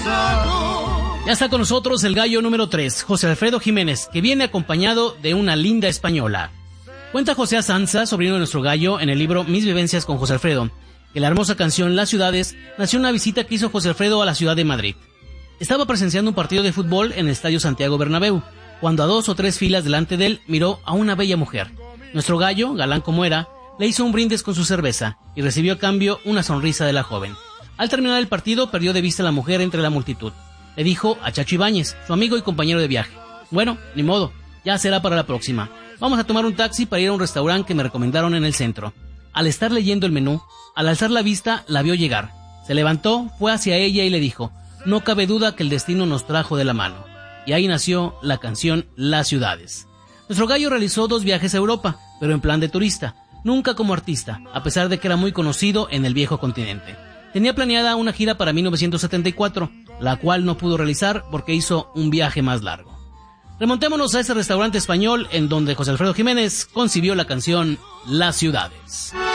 Ya está con nosotros el gallo número 3, José Alfredo Jiménez, que viene acompañado de una linda española. Cuenta José Asanza, sobrino de nuestro gallo, en el libro Mis vivencias con José Alfredo, que la hermosa canción Las ciudades nació en una visita que hizo José Alfredo a la ciudad de Madrid. Estaba presenciando un partido de fútbol en el Estadio Santiago Bernabéu, cuando a 2 o 3 filas delante de él miró a una bella mujer. Nuestro gallo, galán como era, le hizo un brindis con su cerveza y recibió a cambio una sonrisa de la joven. Al terminar el partido, perdió de vista a la mujer entre la multitud. Le dijo a Chacho Ibáñez, su amigo y compañero de viaje: bueno, ni modo, ya será para la próxima. Vamos a tomar un taxi para ir a un restaurante que me recomendaron en el centro. Al estar leyendo el menú, al alzar la vista, la vio llegar. Se levantó, fue hacia ella y le dijo: no cabe duda que el destino nos trajo de la mano. Y ahí nació la canción Las ciudades. Nuestro gallo realizó 2 viajes a Europa, pero en plan de turista, nunca como artista, a pesar de que era muy conocido en el viejo continente. Tenía planeada una gira para 1974, la cual no pudo realizar porque hizo un viaje más largo. Remontémonos a ese restaurante español en donde José Alfredo Jiménez concibió la canción Las ciudades.